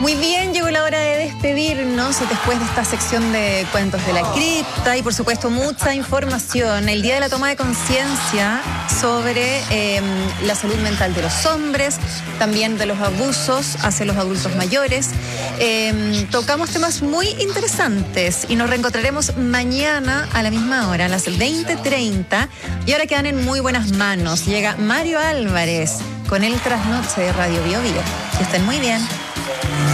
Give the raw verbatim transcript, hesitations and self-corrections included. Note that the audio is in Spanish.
Muy bien, llegó la hora de despedirnos después de esta sección de cuentos de la cripta y por supuesto mucha información. El día de la toma de conciencia sobre eh, la salud mental de los hombres, también de los abusos hacia los adultos mayores. Eh, tocamos temas muy interesantes y nos reencontraremos mañana a la misma hora, a las veinte treinta. Y ahora quedan en muy buenas manos. Llega Mario Álvarez con el trasnoche de Radio Bio Bio. Que estén muy bien.